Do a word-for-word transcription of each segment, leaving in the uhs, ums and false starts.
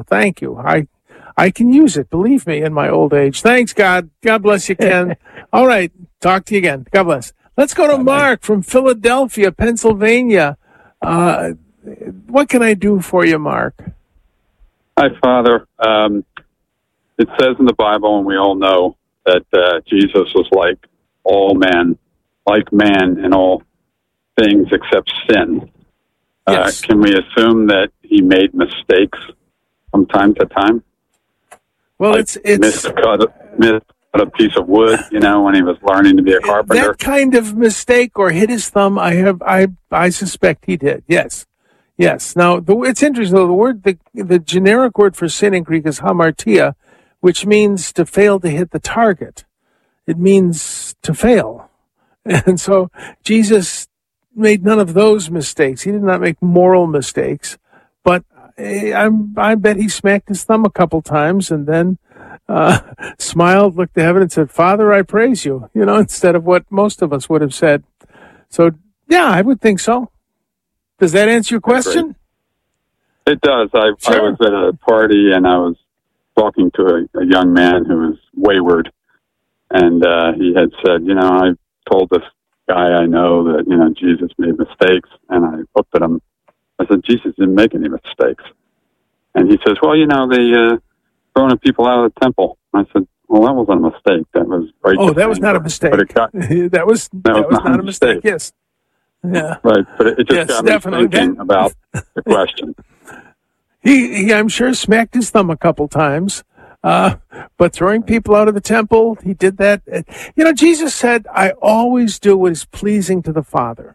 thank you. I I can use it, believe me, in my old age. Thanks, God. God bless you, Ken. All right. Talk to you again. God bless. Let's go to Bye-bye. Mark from Philadelphia, Pennsylvania. Uh, what can I do for you, Mark? Hi, Father. Um, it says in the Bible, and we all know, that uh, Jesus was like all men, like man in all things except sin. Yes. Uh, can we assume that he made mistakes from time to time? Well, like it's it's miscut, miscut a piece of wood, you know, when he was learning to be a carpenter. That kind of mistake or hit his thumb, I have, I, I suspect he did. Yes, yes. Now, the, it's interesting though. The word, the the generic word for sin in Greek is hamartia, which means to fail to hit the target. It means to fail, and so Jesus made none of those mistakes. He did not make moral mistakes, but I, I bet he smacked his thumb a couple times and then uh, smiled, looked to heaven, and said, "Father, I praise you," you know, instead of what most of us would have said. So, yeah, I would think so. Does that answer your question? It does. I, sure. I was at a party and I was talking to a, a young man who was wayward, and uh, he had said, you know, I told this guy I know that, you know, Jesus made mistakes, and I looked at him. I said, Jesus didn't make any mistakes. And he says, well, you know, they uh, throwing people out of the temple. I said, well, that wasn't a mistake. That was right. Oh, that was not a mistake. But it got, that was that, that was, was not, not a mistake. mistake. Yes. Yeah. Right, but it, it just yes, got me definitely. thinking that, about the question. He, he, I'm sure, smacked his thumb a couple times. Uh, but throwing people out of the temple, he did that. You know, Jesus said, I always do what is pleasing to the Father.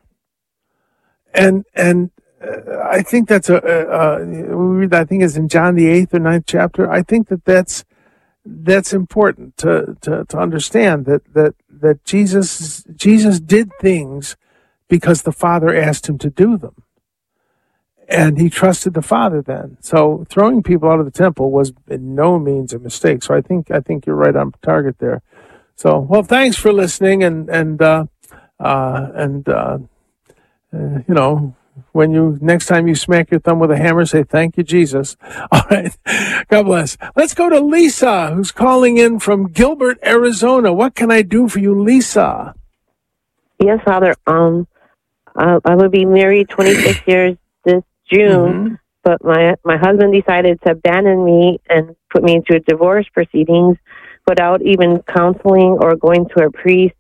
And, and, uh, I think that's a, uh, we read, I think it's in John the eighth or ninth chapter. I think that that's, that's important to, to, to understand that, that, that Jesus, Jesus did things because the Father asked him to do them. And he trusted the Father then. So throwing people out of the temple was in no means a mistake. So I think I think you're right on target there. So, well, thanks for listening. And, and, uh, uh, and uh, uh, you know, when you, next time you smack your thumb with a hammer, say, thank you, Jesus. All right. God bless. Let's go to Lisa, who's calling in from Gilbert, Arizona. What can I do for you, Lisa? Yes, Father. Um, I, I will be married twenty-six years this June, mm-hmm. but my my husband decided to abandon me and put me into divorce proceedings without even counseling or going to a priest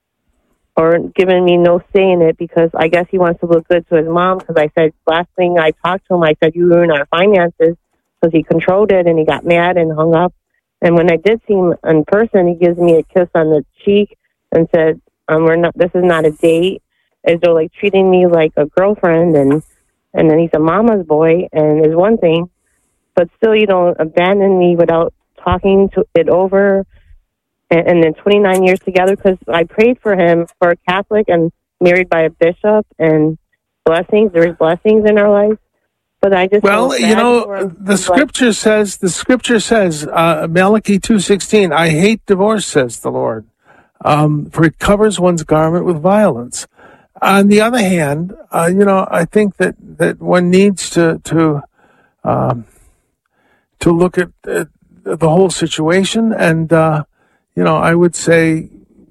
or giving me no say in it, because I guess he wants to look good to his mom, because I said, last thing I talked to him, I said, you ruined our finances, because he controlled it and he got mad and hung up. And when I did see him in person, he gives me a kiss on the cheek and said, um, we're not, this is not a date, as though like treating me like a girlfriend, and And then he's a mama's boy, and is one thing, but still you don't abandon me without talking to it over. And, and then twenty-nine years together, because I prayed for him for a Catholic and married by a bishop, and blessings, there's blessings in our life. But I just well, you know, the scripture like, says the scripture says uh, Malachi two sixteen. I hate divorce, says the Lord, um, for it covers one's garment with violence. On the other hand, uh, you know, I think that, that one needs to to um, to look at, at the whole situation, and uh, you know, I would say,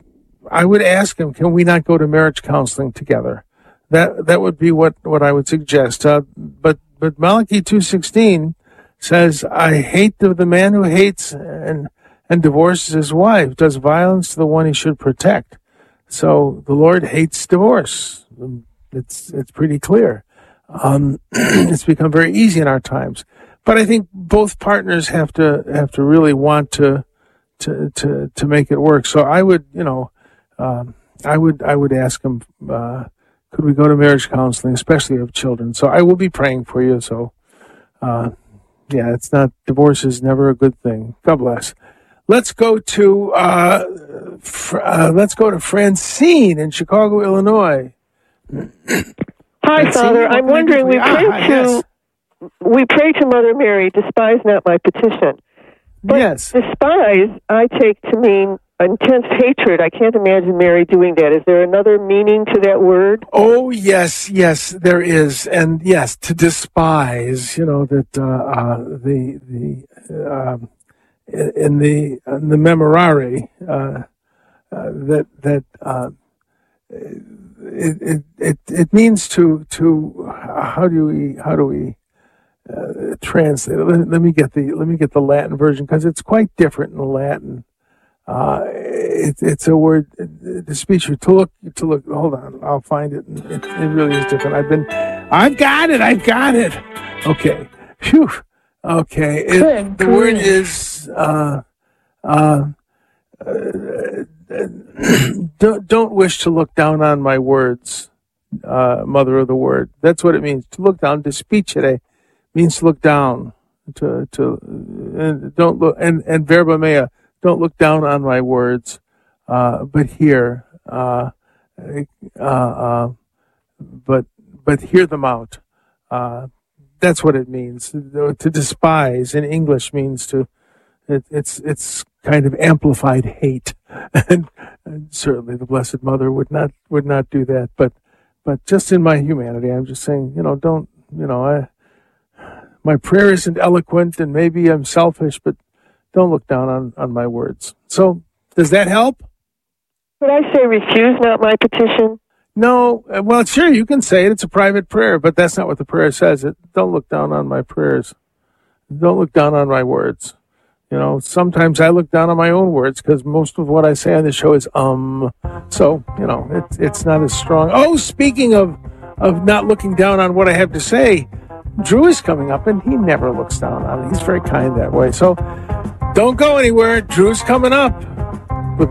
I would ask him, can we not go to marriage counseling together? That that would be what, what I would suggest. Uh, but but Malachi two sixteen says, I hate the, the man who hates and and divorces his wife, does violence to the one he should protect. So the Lord hates divorce. It's it's pretty clear. Um, it's become very easy in our times. But I think both partners have to have to really want to to to, to make it work. So I would, you know, um, I would I would ask him, uh, could we go to marriage counseling, especially of children? So I will be praying for you. So uh, yeah, it's not divorce is never a good thing. God bless. Let's go to uh, fr- uh, let's go to Francine in Chicago, Illinois. Hi, Father. I'm wondering. We pray ah, to yes. we pray to Mother Mary. Despise not my petition. But yes. Despise, I take to mean intense hatred. I can't imagine Mary doing that. Is there another meaning to that word? Oh, yes, yes, there is. And yes, to despise, you know, that uh, uh, the, the, um, in the, in the Memorare, uh, uh, that, that, uh, it, it, it, it means to, to, how do we, how do we, uh, translate it? Let, let me get the, let me get the Latin version, because it's quite different in Latin. Uh, it, it's a word, the speech, to look, to look, hold on, I'll find it. It, it really is different. I've been, I've got it, I've got it. Okay. Phew. Okay. It, good, the good. word is, uh, uh, uh, don't, don't wish to look down on my words, uh, mother of the word. That's what it means. To look down, to spicere means to look down, to, to, and don't look, and, and verba mea, don't look down on my words, uh, but hear, uh, uh, uh, but but hear them out. Uh, that's what it means. To despise in English means to. It, it's it's kind of amplified hate, and, and certainly the Blessed Mother would not would not do that. But but just in my humanity, I'm just saying, you know, don't you know, I my prayer isn't eloquent, and maybe I'm selfish, but. Don't look down on, on my words. So, does that help? Could I say refuse not my petition? No. Well, sure, you can say it. It's a private prayer, but that's not what the prayer says. It. Don't look down on my prayers. Don't look down on my words. You know, sometimes I look down on my own words because most of what I say on the show is um. So, you know, it, it's not as strong. Oh, speaking of, of not looking down on what I have to say, Drew is coming up, and he never looks down on it. He's very kind that way. So, don't go anywhere. Drew's coming up.